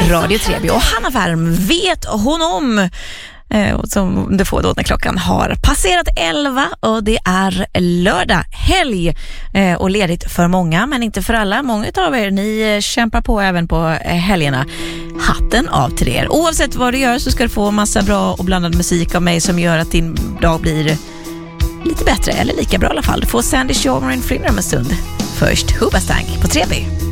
Radio Treby. Och Hanna Färm vet hon om som du får då när klockan har passerat 11 och det är lördag, helg och ledigt för många men inte för alla. Många av er, ni kämpar på även på helgerna. Hatten av till er. Oavsett vad du gör så ska du få massa bra och blandad musik av mig som gör att din dag blir lite bättre eller lika bra i alla fall. Du får Sandy Shaw och Marine Freedom en stund. Först Hoobastank på Treby.